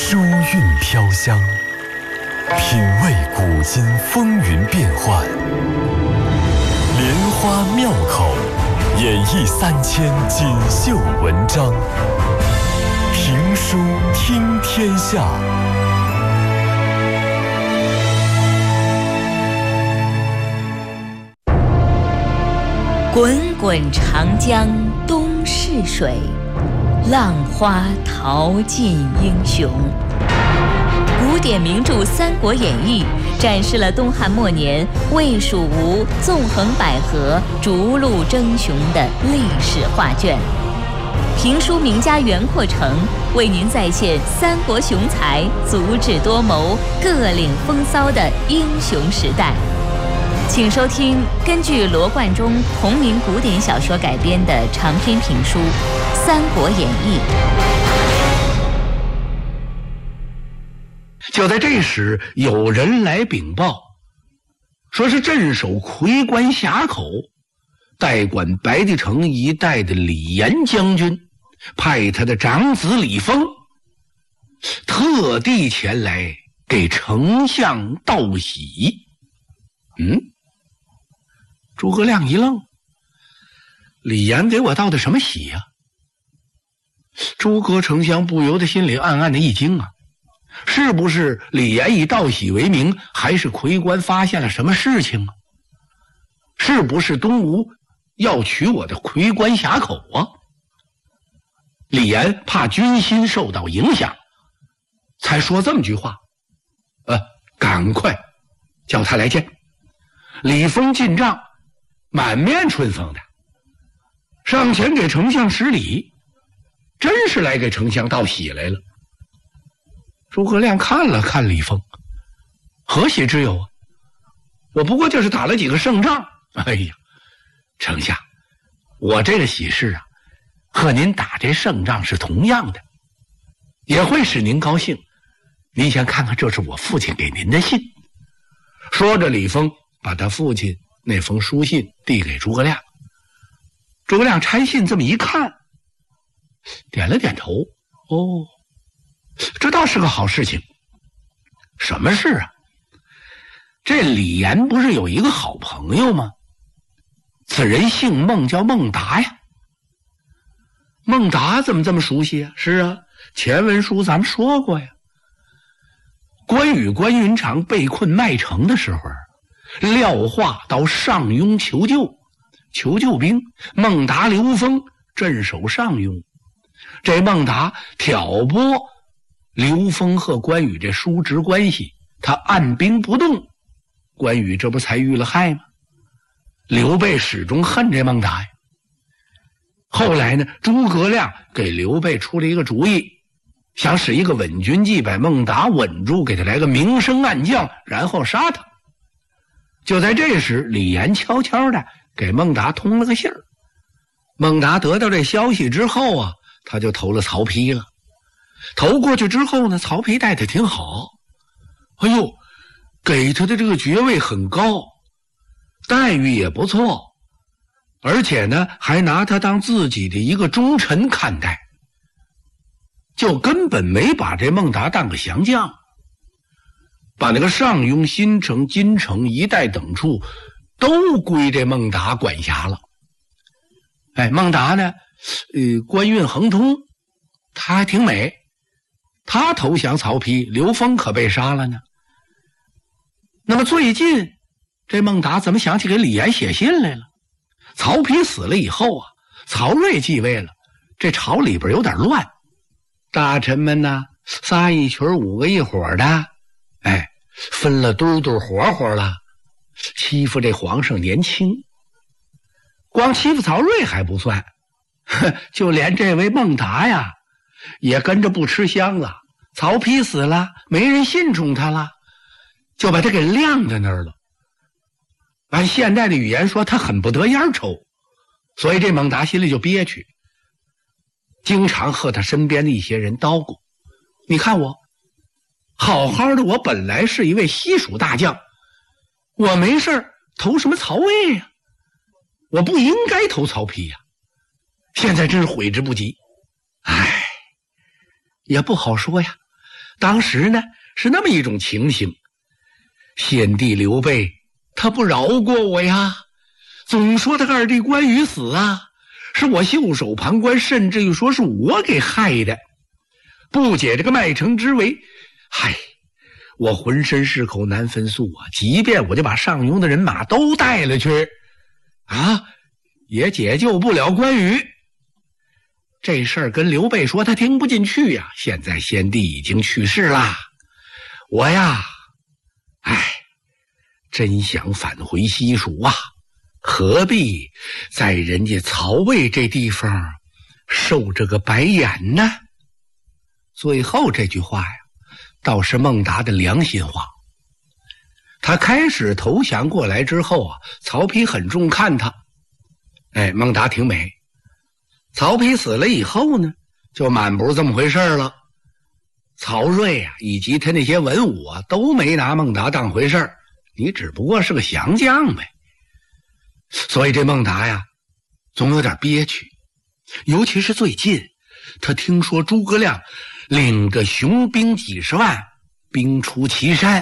书韵飘香，品味古今风云变幻，莲花妙口，演绎3000锦绣文章，评书听天下。 滚滚长江东逝水，浪花淘尽英雄。古典名著《三国演义》展示了东汉末年魏蜀吴纵横捭阖、逐鹿争雄的历史画卷。评书名家袁阔成为您再现三国雄才足智多谋、各领风骚的英雄时代。请收听根据罗贯中同名古典小说改编的长篇评书《三国演义》。 就在这时，有人来禀报，说是镇守夔关峡口、代管白帝城一带的李严将军，派他的长子李丰特地前来给丞相道喜。诸葛亮一愣，李严给我道的什么喜呀？诸葛丞相不由得心里暗暗的一惊啊，是不是李严以道喜为名，还是夔关发现了什么事情啊？是不是东吴要取我的夔关峡口啊？李严怕军心受到影响，才说这么句话。赶快叫他来见。李丰进帐，满面春风的上前给丞相施礼，真是来给丞相道喜来了。诸葛亮看了看李丰，何喜之有啊？我不过就是打了几个胜仗。哎呀，丞相，我这个喜事啊，和您打这胜仗是同样的，也会使您高兴。您先看看，这是我父亲给您的信。说着，李丰把他父亲那封书信递给诸葛亮。诸葛亮拆信这么一看，点了点头。这倒是个好事情。什么事啊？这李严不是有一个好朋友吗？此人姓孟，叫孟达呀。孟达怎么这么熟悉啊？是啊，前文书咱们说过呀。关羽、关云长被困麦城的时候，廖化到上庸求救兵，孟达、刘封镇守上庸。这孟达挑拨刘封和关羽这叔侄关系，他按兵不动，关羽这不才遇了害吗？刘备始终恨这孟达呀。后来呢，诸葛亮给刘备出了一个主意，想使一个稳军计把孟达稳住，给他来个明升暗降，然后杀他。就在这时，李严悄悄的给孟达通了个信儿。孟达得到这消息之后啊，他就投了曹丕了。投过去之后呢，曹丕待他挺好，给他的这个爵位很高，待遇也不错，而且呢还拿他当自己的一个忠臣看待，就根本没把这孟达当个降将，把那个上庸、新城、金城一带等处都归这孟达管辖了。孟达呢官运亨通，他还挺美，他投降曹丕，刘封可被杀了呢。那么最近这孟达怎么想起给李严写信来了？曹丕死了以后啊，曹睿继位了，这朝里边有点乱，大臣们呢仨一群5个一伙的，分了堆火火了，欺负这皇上年轻。光欺负曹睿还不算，就连这位孟达呀也跟着不吃香了。曹丕死了，没人信重他了，就把他给晾在那儿了。按现代的语言说，他很不得烟抽，所以这孟达心里就憋屈，经常和他身边的一些人叨咕，你看我好好的，我本来是一位西蜀大将，我没事投什么曹魏呀？我不应该投曹丕呀，现在真是悔之不及。也不好说呀， 当时呢是那么一种情形，先帝刘备他不饶过我呀，总说他二弟关羽死啊，是我袖手旁观，甚至于说是我给害的，不解这个麦城之围。嗨，我浑身是口难分诉啊，即便我就把上庸的人马都带了去啊，也解救不了关羽。这事儿跟刘备说，他听不进去呀。现在先帝已经去世了，我呀，真想返回西蜀啊，何必在人家曹魏这地方受这个白眼呢？最后这句话呀，倒是孟达的良心话。他开始投降过来之后啊，曹丕很重看他，孟达挺美。曹丕死了以后呢，就满不是这么回事了。曹睿啊，以及他那些文武啊，都没拿孟达当回事，你只不过是个降将呗。所以这孟达呀，总有点憋屈。尤其是最近，他听说诸葛亮领着雄兵几十万，兵出祁山，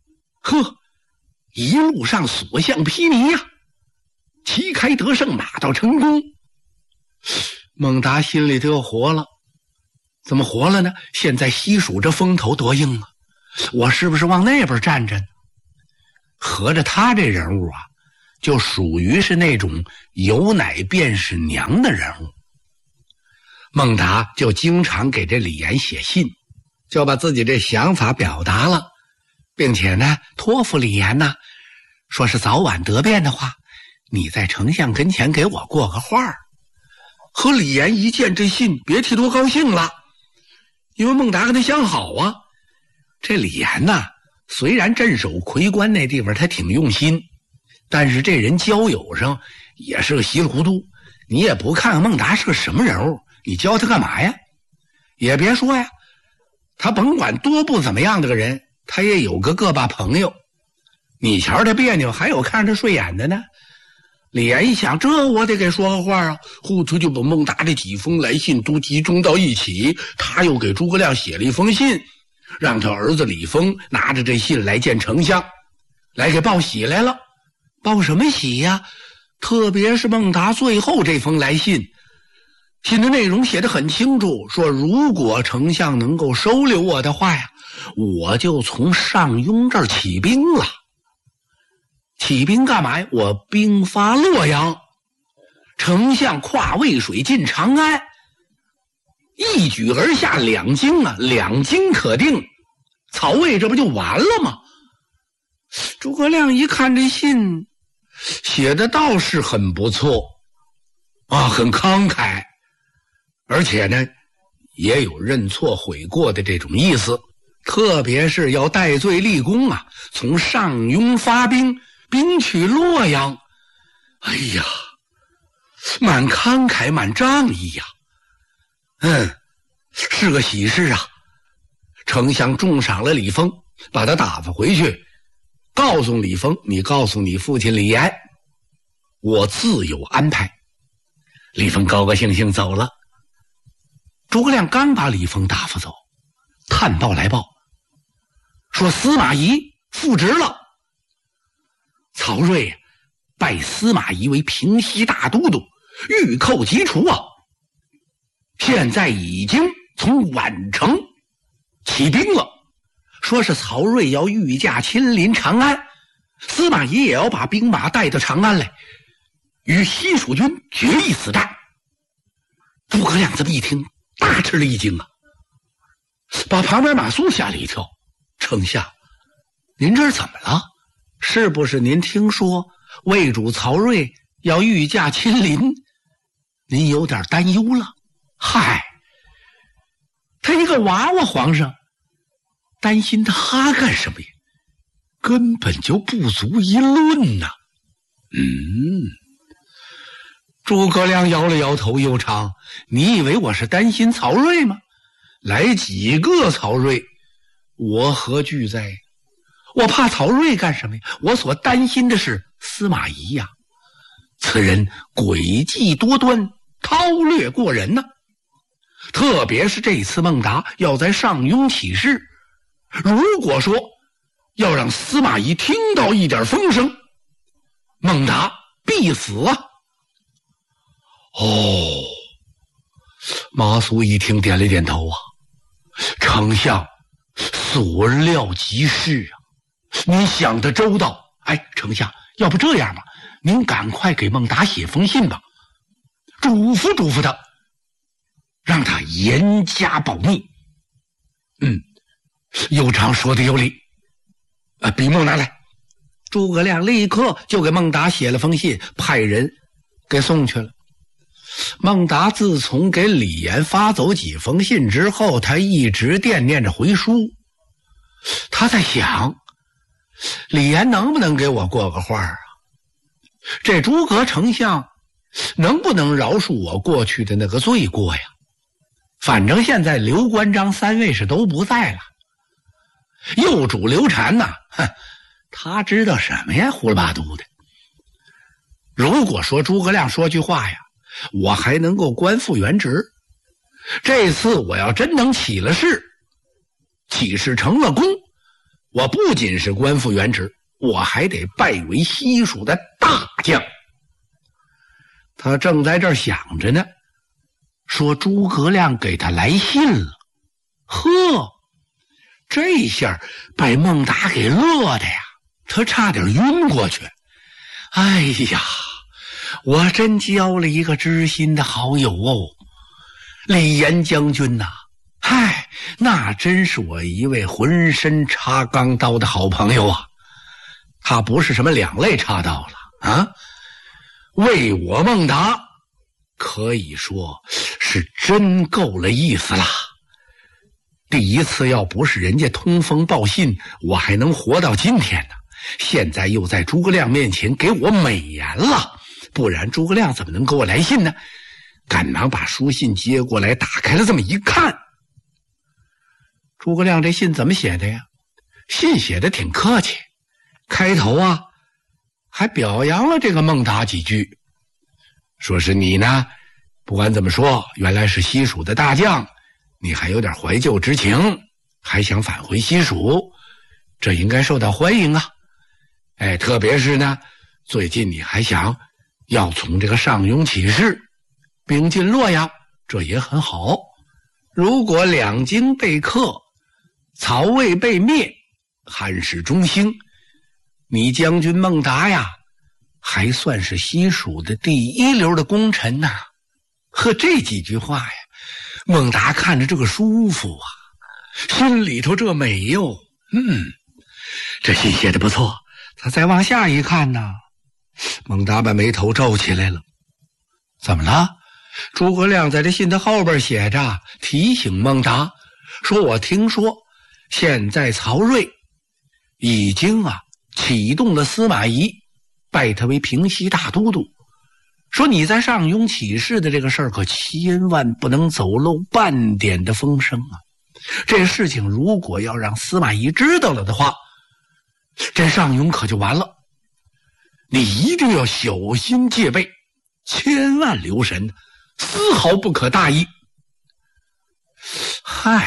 一路上所向披靡呀，旗开得胜，马到成功。孟达心里头又活了，怎么活了呢？现在西蜀这风头多硬啊，我是不是往那边站着呢？合着他这人物啊，就属于是那种有奶便是娘的人物。孟达就经常给这李严写信，就把自己这想法表达了，并且呢托付李严呢，说是早晚得变的话，你在丞相跟前给我过个话。和李严一见这信，别提多高兴了，因为孟达跟他相好啊。这李严呐，虽然镇守夔关那地方他挺用心，但是这人交友上也是个稀里糊涂，你也不看看孟达是个什么人物，你教他干嘛呀？也别说呀，他甭管多不怎么样的个人，他也有个把朋友，你瞧他别扭，还有看着他顺眼的呢。李严一想，这我得给说个话啊，他就把孟达这几封来信都集中到一起，他又给诸葛亮写了一封信，让他儿子李丰拿着这信来见丞相，来给报喜来了。报什么喜呀？特别是孟达最后这封来信，信的内容写得很清楚，说如果丞相能够收留我的话呀，我就从上庸这儿起兵了。起兵干嘛呀？我兵发洛阳，丞相跨渭水进长安，一举而下两京啊，两京可定，曹魏这不就完了吗？诸葛亮一看这信写的倒是很不错啊，很慷慨，而且呢也有认错悔过的这种意思，特别是要戴罪立功啊，从上庸发兵，兵取洛阳。哎呀，蛮慷慨蛮仗义呀，是个喜事啊。丞相重赏了李丰，把他打发回去，告诉李丰，你告诉你父亲李严，我自有安排。李丰高高兴兴走了。诸葛亮刚把李丰打发走，探报来报说司马懿复职了。曹睿拜司马懿为平西大都督，御寇即除啊！现在已经从宛城起兵了，说是曹睿要御驾亲临长安，司马懿也要把兵马带到长安来，与西蜀军决一死战。诸葛亮这么一听，大吃了一惊啊，把旁边马谡吓了一跳。丞相，您这是怎么了？是不是您听说魏主曹睿要御驾亲临，您有点担忧了？嗨，他一个娃娃皇上，担心他干什么呀？根本就不足一论呐。诸葛亮摇了摇头，又唱，你以为我是担心曹睿吗？来几个曹睿，我何惧哉？我怕曹睿干什么呀？我所担心的是司马懿呀，此人诡计多端，韬略过人呐。特别是这次孟达要在上庸起事， 如果说要让司马懿听到一点风声，孟达必死啊！哦，马谡一听点了点头啊，丞相所料极是啊，您想得周到。哎，丞相，要不这样吧，您赶快给孟达写封信吧，嘱咐嘱咐他，让他严加保密。右长说的有理，笔墨拿来。诸葛亮立刻就给孟达写了封信，派人给送去了。孟达自从给李严发走几封信之后，他一直惦念着回书。他在想，李严能不能给我过个话啊？这诸葛丞相能不能饶恕我过去的那个罪过呀？反正现在刘关张三位是都不在了，右主刘禅呐，他知道什么呀？胡了八嘟的。如果说诸葛亮说句话呀，我还能够官复原职。这次我要真能起了事，起事成了功，我不仅是官复原职，我还得拜为西蜀的大将。他正在这儿想着呢，说诸葛亮给他来信了。呵，这下把孟达给乐的呀，他差点晕过去。哎呀，我真交了一个知心的好友哦，李严将军呐，嗨，那真是我一位浑身插钢刀的好朋友啊。他不是什么两肋插刀了啊，为我孟达可以说是真够了意思啦。第一次要不是人家通风报信，我还能活到今天呢。现在又在诸葛亮面前给我美言了，不然诸葛亮怎么能给我来信呢？赶忙把书信接过来，打开了这么一看，诸葛亮这信怎么写的呀？信写的挺客气，开头啊还表扬了这个孟达几句，说是你呢，不管怎么说，原来是西蜀的大将，你还有点怀旧之情，还想返回西蜀，这应该受到欢迎啊。哎，特别是呢，最近你还想要从这个上庸起事，兵进洛阳，这也很好。如果两京被克，曹魏被灭，汉室中兴，你将军孟达呀，还算是西蜀的第一流的功臣呐。呵，这几句话呀，孟达看着这个舒服啊，心里头这美哟。这信写的不错。他再往下一看呢，孟达把眉头皱起来了。怎么了？诸葛亮在这信的后边写着，提醒孟达说，我听说现在曹睿已经启动了司马懿，拜他为平西大都督，说你在上庸起事的这个事儿可千万不能走漏半点的风声啊。这事情如果要让司马懿知道了的话，这上庸可就完了。你一定要小心戒备，千万留神，丝毫不可大意。嗨，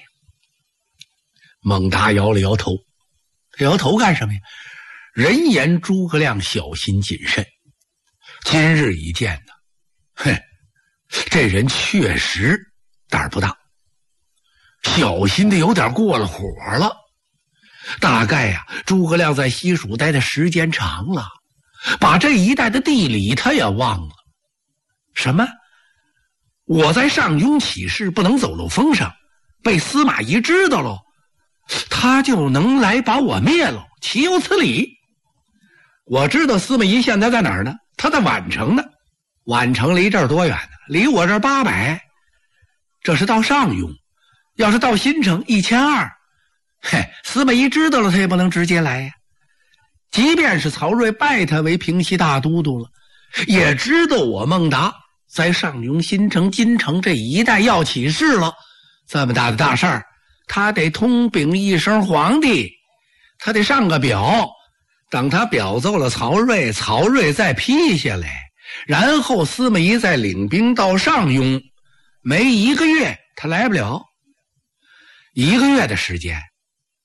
孟达摇了摇头。摇头干什么呀？人言诸葛亮小心谨慎，今日一见呢，这人确实胆儿不大，小心的有点过了火了。大概呀，诸葛亮在西蜀待的时间长了，把这一带的地理他也忘了。什么？我在上庸起事不能走漏风声，被司马懿知道了，他就能来把我灭了，岂有此理？我知道司马懿现在在哪儿呢？他在宛城呢。宛城离这儿多远呢？离我这儿800，这是到上庸。要是到新城1200，司马懿知道了，他也不能直接来呀。即便是曹睿拜他为平西大都督了，也知道我孟达在上庸、新城、金城这一带要起事了。这么大的大事儿，他得通禀一声皇帝，他得上个表，等他表奏了曹睿，曹睿再批下来，然后司马懿再领兵到上庸，没1个月他来不了。1个月的时间，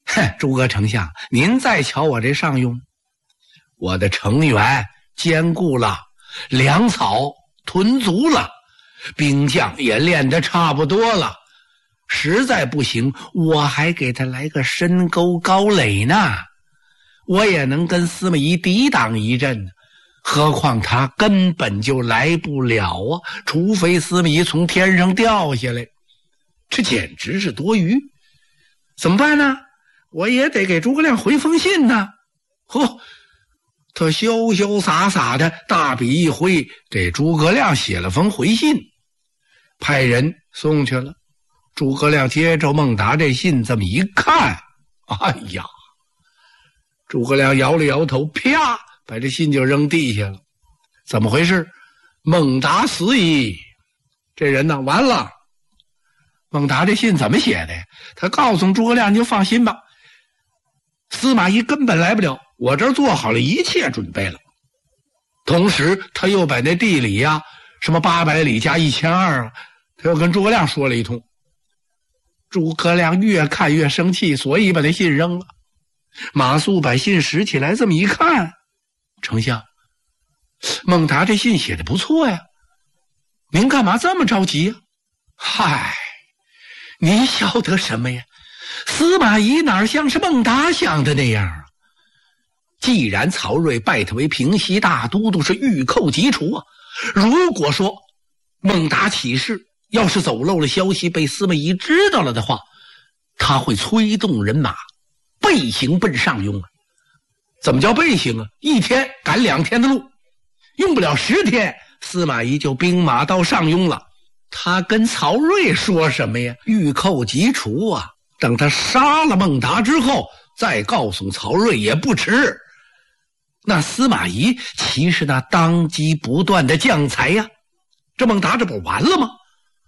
诸葛丞相，您再瞧我这上庸，我的城垣坚固了，粮草囤足了，兵将也练得差不多了，实在不行我还给他来个深沟高垒呢，我也能跟司马懿抵挡一阵，何况他根本就来不了啊，除非司马懿从天上掉下来，这简直是多余。怎么办呢？我也得给诸葛亮回封信呢。他潇潇洒洒的大笔一挥，给诸葛亮写了封回信，派人送去了。诸葛亮接着孟达这信这么一看，哎呀，诸葛亮摇了摇头，啪，把这信就扔地下了。怎么回事？孟达死矣！这人呢，完了。孟达这信怎么写的呀？他告诉诸葛亮，你就放心吧，司马懿根本来不了，我这儿做好了一切准备了。同时他又把那地理呀，什么800里加1200啊，他又跟诸葛亮说了一通。诸葛亮越看越生气，所以把那信扔了。马谡把信拾起来，这么一看，丞相，孟达这信写的不错呀，您干嘛这么着急呀？嗨，您晓得什么呀？司马懿哪像是孟达想的那样啊？既然曹睿拜他为平西大都督，是欲寇即除啊。如果说孟达起事，要是走漏了消息，被司马懿知道了的话，他会催动人马背行奔上庸啊。怎么叫背行啊？一天赶2天的路，用不了10天，司马懿就兵马到上庸了。他跟曹睿说什么呀？欲寇即除啊，等他杀了孟达之后再告诉曹睿也不迟。那司马懿其实那当机不断的将才呀，这孟达这不完了吗？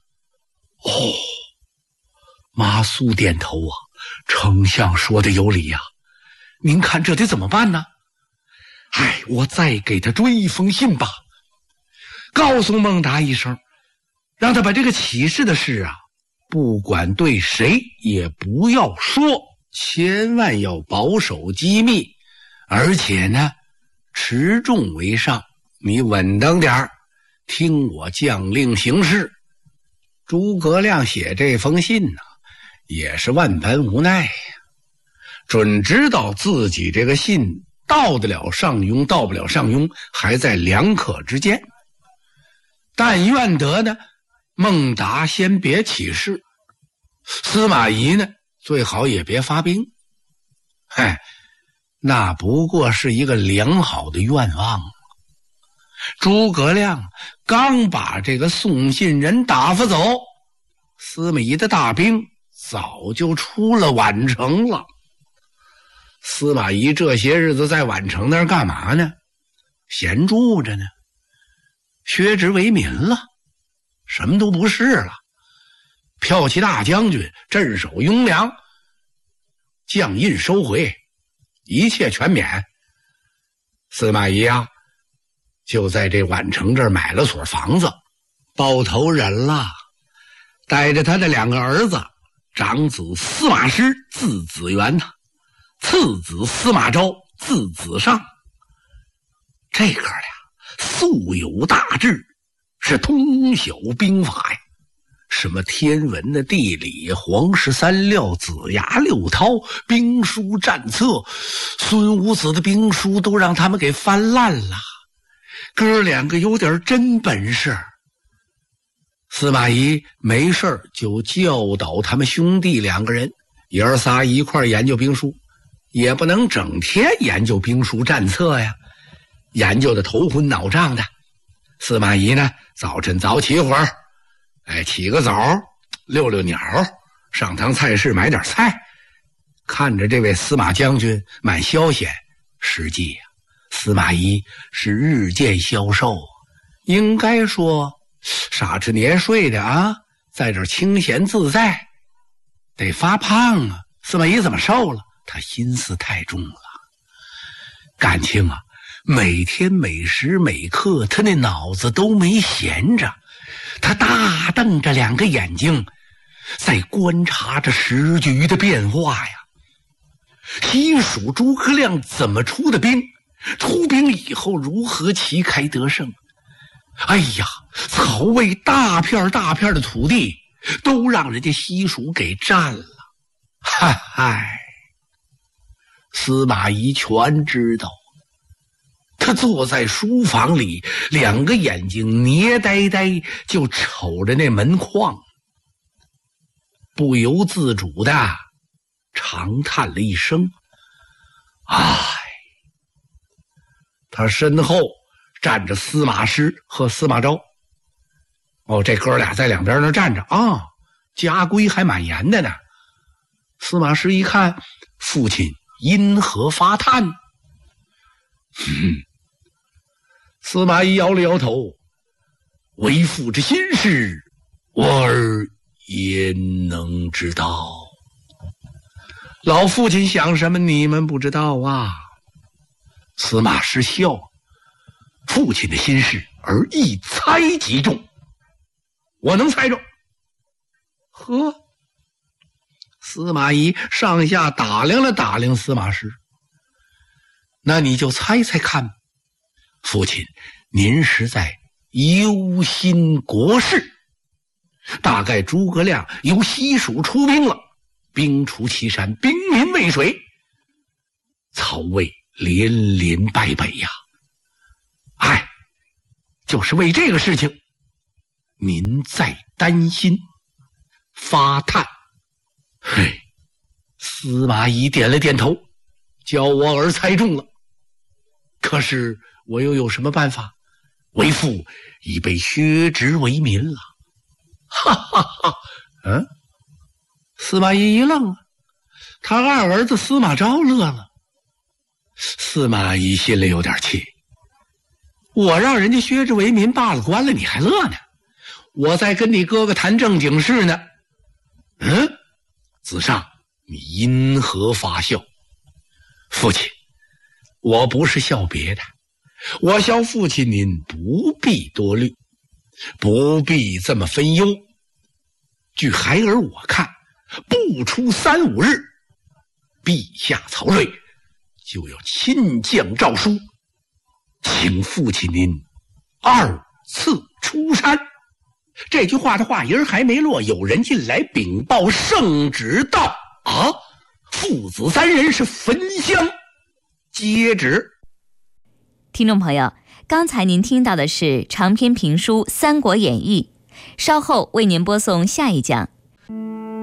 马谡点头啊，丞相说的有理呀，您看这得怎么办呢？我再给他追一封信吧，告诉孟达一声，让他把这个起事的事啊，不管对谁也不要说，千万要保守机密，而且呢，持重为上，你稳当点儿，听我将令行事。诸葛亮写这封信呢，也是万般无奈呀，准知道自己这个信到得了上庸，到不了上庸，还在两可之间。但愿得呢，孟达先别起事，司马懿呢，最好也别发兵。那不过是一个良好的愿望。诸葛亮刚把这个送信人打发走，司马懿的大兵早就出了宛城了。司马懿这些日子在宛城那儿干嘛呢？闲住着呢，削职为民了，什么都不是了。骠骑大将军，镇守雍凉，将印收回，一切全免。司马懿啊，就在这宛城这儿买了所房子，包头人了，带着他的2个儿子，长子司马师字子元呐，次子司马昭字子尚。这哥俩素有大志，是通晓兵法呀，什么天文的地理、黄氏3料、子牙6韬、兵书战策，孙武子的兵书都让他们给翻烂了。哥2个有点真本事。司马懿没事就教导他们兄弟2个人，爷儿仨一块研究兵书，也不能整天研究兵书战策呀，研究的头昏脑胀的。司马懿呢，早晨早起会儿，起个早，遛遛鸟，上趟菜市买点菜，看着这位司马将军蛮消闲。实际呀，司马懿是日渐消瘦，应该说傻吃年睡的啊，在这清闲自在，得发胖啊。司马懿怎么瘦了？他心思太重了，感情啊，每天每时每刻他那脑子都没闲着，他大瞪着2个眼睛，在观察着时局的变化呀。 西蜀诸葛亮怎么出的兵？出兵以后如何旗开得胜？哎呀，曹魏大片大片的土地都让人家西蜀给占了。嗨，司马懿全知道。他坐在书房里，两个眼睛捏呆呆，就瞅着那门框，不由自主的长叹了一声。唉，他身后站着司马师和司马昭。这哥俩在两边那站着啊，家规还蛮严的呢。司马师一看父亲因何发叹，司马懿摇了摇头，为父之心事，我儿焉能知道？老父亲想什么你们不知道啊？司马师笑，父亲的心事而一猜即中，我能猜中。呵，司马懿上下打量了打量司马师，那你就猜猜看，父亲您是在忧心国事，大概诸葛亮由西蜀出兵了，兵出祁山，兵临渭水，曹魏连连败北呀。哎，就是为这个事情您在担心发叹。嘿，司马懿点了点头，叫我儿猜中了。可是我又有什么办法？为父已被削职为民了。哈哈哈！司马懿一愣啊，他二儿子司马昭乐了。司马懿心里有点气，我让人家削职为民罢了官了，你还乐呢？我在跟你哥哥谈正经事呢。子上，你因何发笑？父亲，我不是笑别的，我笑父亲您不必多虑，不必这么分忧。据孩儿我看，不出3、5日，陛下曹睿就要亲降诏书，请父亲您2次出山。这句话的话音还没落，有人进来禀报圣旨道：父子3人是焚香接旨。 听众朋友，刚才您听到的是长篇评书《三国演义》，稍后为您播送下一讲。